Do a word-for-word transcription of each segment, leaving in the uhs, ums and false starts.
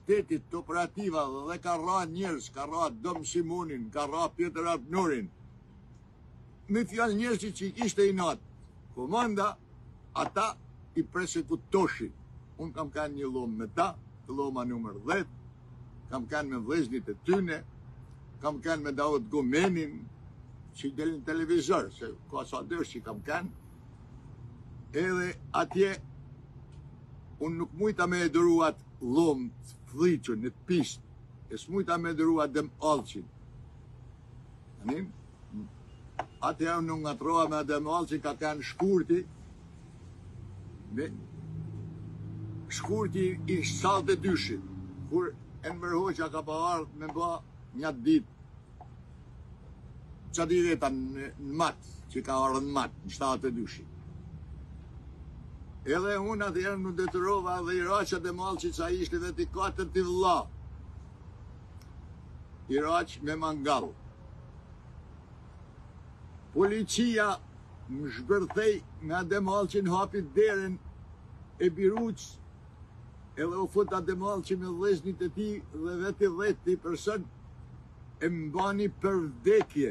shtetit të operativa dhe ka ra njerëz, ka ra Dom Simonin, ka ra Pjetër Arpnurin. Me fjalë njerëzit që i kishte i natë komanda, ata i persekutoshin. Unë kam kanë një lomë me ta, të loma numër dhjetë, kam kanë me vëzhnit e tyne, kam kanë me Daud Gomenin, që i delin televizor, se ka sa dërsh që kam kanë, edhe atje, unë nuk mujta me edëruat lomë të fliqën, në të pistë, e s'mujta me edëruat dëm alqin. Anim? Atje unë nga trova me dëm alqin, ka kanë shkurti, me shkurti i shtatë e dyshit, kur Enver Hoxha ka pa ardhë me ba një ditë, që di veta në matë, që ka ardhë në matë, në shtatë e dyshit. Edhe unë atëherë në detyrova dhe Iraqat e Mallqit sa ishte dhe t'i katër t'i vëlla. Iraq me mangall. Policia më zhbërthej me Ademallqin, hapi derën e Biruç, edhe u fut Ademallqi me vëllezërit e tij dhe vetë dhjetë person e mbani për vdekje.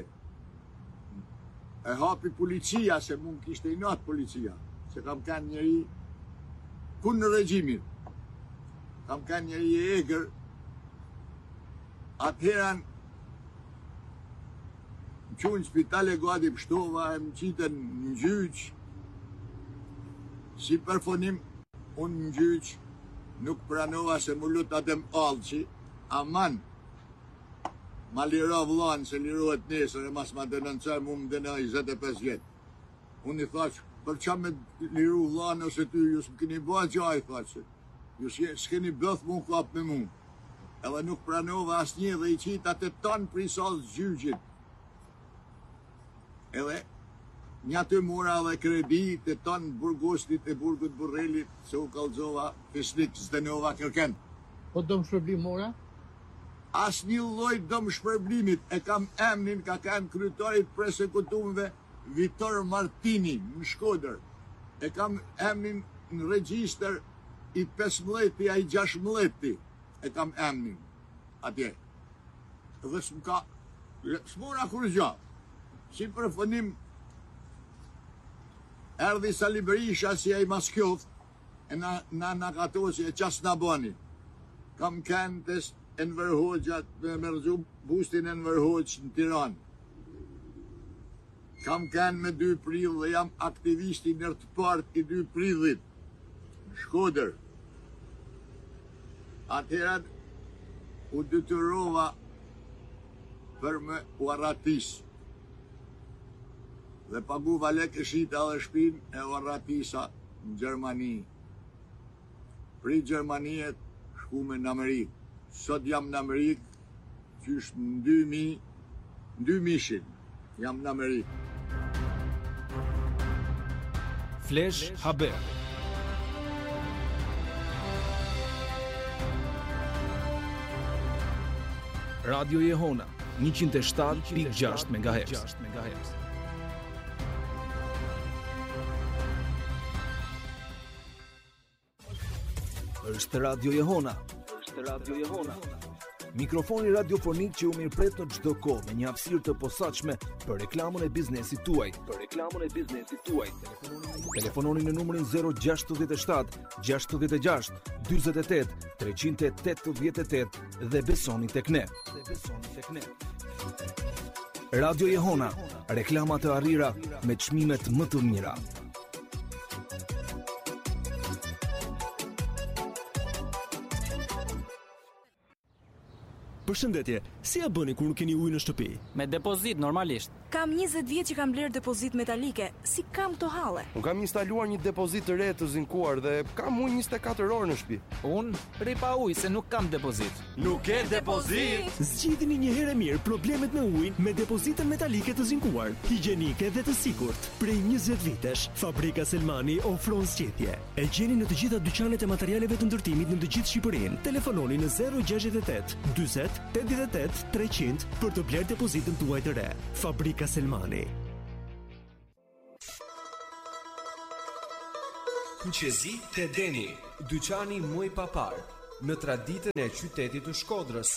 E hapi policia, se mund kishte i natë policia, se kam kanë njëri kun në regjimin. Kam kanë njëri e egër, atëheran më qunë spitale Gadi Pshtova, e më qitën në gjyq, si përfonim, unë në gjyq nuk pranova se më lut Adem Allqi, aman, ma liro vllanë se lirohet nesër e mas ma denoncoj, mu më denoj njëzet e pesë vjetë. Unë i thash, për qa me liru vllanë ose ty, ju s'më keni ba gjaj, thash, ju s'keni bëth mu kap me mu. Edhe nuk pranova as një dhe i qita të tonë prisalës gjyqit. Edhe një të mora dhe kredi të tonë burgostit e burgut Burrelit, se u kalzova Fisnik Zdenova Kërken. Po do më shpërblim mora? As një lloj dëm shpërblimit, e kam emnin, ka kanë kryetarit persekutumve Vitor Martini në Shkodër. E kam emnin në regjistër i pesëmbëdhjetë, ai gjashtëmbëdhjetë, e kam emnin atje. Dhe s'm ka, s'mora kur gjë. Si përfënim, erdhi Sali Berisha si ai maskjoft, e na na na katosi e qas na bani. Kam kanë të Enver Hoxha, me mërgju bustin Enver Hoxh në Tiranë. Kam kanë me dy prill dhe jam aktivisti nër të partë i dy prillit në Shkodër. Atëherë u detyrova për me u arratis. Dhe paguva lekë shita dhe shpin e u arratisa në Gjermani. Pri Gjermaniet shkume në Amerikë. Sot jam në Amerikë, qysh në dy mijë, dy mijë jam në Amerikë. Flash Haber. Radio Jehona, njëqind e shtatë pikë gjashtë megahertz. Është Radio Jehona. Është Radio Jehona. Mikrofoni radiofonik që u mirëpret në çdo kohë me një hapësirë të posaçme për reklamën e biznesit tuaj. Për reklamën e biznesit tuaj. Telefononi në numrin zero gjasht shtat gjasht gjasht dyzet e tetë treqind e tetëdhjetë e tetë dhe besoni tek ne. Dhe besoni tek ne. Radio Jehona, reklama të arrira me çmimet më të mira. Përshëndetje, si ja bëni kur nuk keni ujë në shtëpi? Me depozit, normalisht. Kam njëzet vjet që kam blerë depozit metalike. Si kam to halle? Unë kam instaluar një depozit të re të zinkuar dhe kam ujë njëzet e katër orë në shtëpi. Unë rri pa ujë se nuk kam depozit. Nuk ke depozit? Zgjidhni një herë mirë problemet me ujin me depozitën metalike të zinkuar, higjienike dhe të sigurt. Prej njëzet vitesh, Fabrika Selmani ofron zgjidhje. E gjeni në të gjitha dyqanet e materialeve të ndërtimit në të gjithë Shqipërinë. Telefononi në zero gjashtëdhjetë e tetë dyzet tetëdhjetë e tetë treqind për të blerë depozitën tuaj të re. Fabrika Selmani. Kuqezi te Deni, dyqani muj papar. në traditën e qytetit të Shkodrës.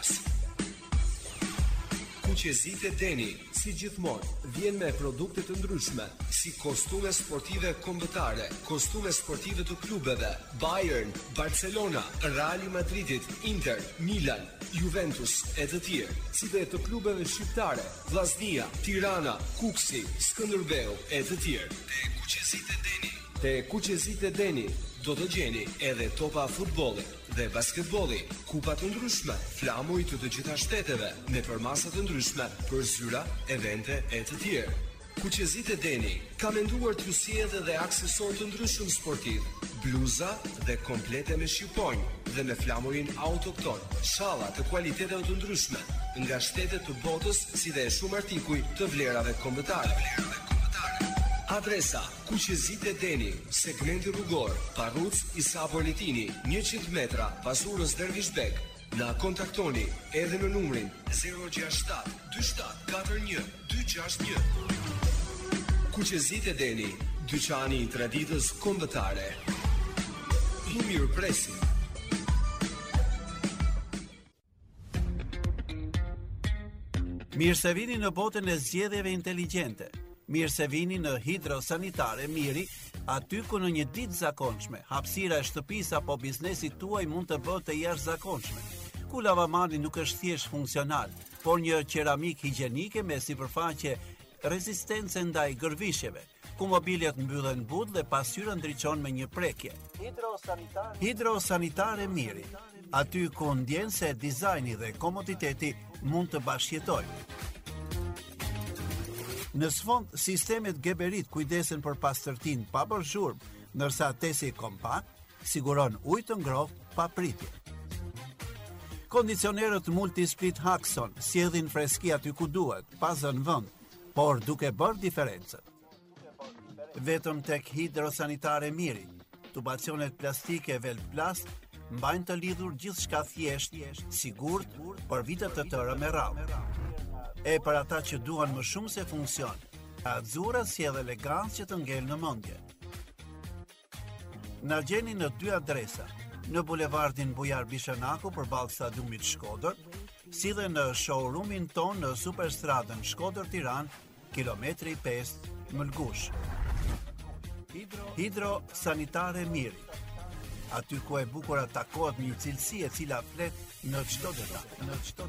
Kuqezit e Deni, si gjithmonë, vjen me produkte të ndryshme, si kostume sportive kombëtare, kostume sportive të klubeve, Bayern, Barcelona, Real Madridit, Inter, Milan, Juventus e të tjerë, si dhe të klubeve shqiptare, Vllaznia, Tirana, Kuksi, Skënderbeu e të tjerë. Te Kuqezit e Deni. Te Kuqezit e Deni do të gjeni edhe topa futbolli dhe basketbolli, kupa të ndryshme, flamuj të të gjitha shteteve, me përmasa të ndryshme për zyra, evente e të tjerë. Kuqezit e Deni ka menduar t'ju sjellë edhe aksesor të ndryshëm sportiv, bluza dhe komplete me shqiponjë dhe me flamurin autokton, shalla të kualiteteve të ndryshme, nga shtetet të botës si dhe shumë artikuj të vlerave kombëtare. Adresa: Kuqezit e Deni, segmenti rrugor, Parruc Isa Politini, njëqind metra pas urës Dervishbek. Na kontaktoni edhe në numrin zero gjasht shtat dy shtat katër një dy gjasht një. Kuqezit e Deni, dyqani i traditës kombëtare. Ju mirëpresim. Mirë se vini në botën e zgjedhjeve inteligjente. Mirë se vini në Hidrosanitare Miri, aty ku në një ditë zakonshme, hapësira e shtëpisë apo biznesit tuaj mund të bëhet të jashtëzakonshme. Ku lavamani nuk është thjesht funksional, por një qeramik higjienike me sipërfaqe rezistence ndaj gërvishjeve, ku mobiljet mbyllen but dhe pasqyra ndriçon me një prekje. Hidrosanitare, Hidrosanitare Miri, aty ku ndjen se dizajni dhe komoditeti mund të bashkëjetojnë. Në sfond, sistemet Geberit kujdesen për pastërtin pa bërë zhurmë, ndërsa tesi kompakt siguron ujë të ngrohtë pa pritje. Kondicionerët Multisplit Haxon sjellin freski aty ku duhet, pa zënë vend, por duke bërë diferencën. Vetëm tek Hidrosanitare Miri, tubacionet plastike Velplast mbajnë të lidhur gjithçka thjesht, sigurt për vite të tëra me radhë. E për ata që duan më shumë se funksion, Azzurra sjell elegancë që të ngel në mendje. Na gjeni në dy adresa, në bulevardin Bujar Bishanaku përballë stadiumit Shkodër, si dhe në showroomin ton në Superstradën Shkodër-Tiranë, kilometri pesë, Mëlgush. Hidrosanitare Miri, aty ku e bukur takohet një cilësi e cila flet në çdo detaj, në çdo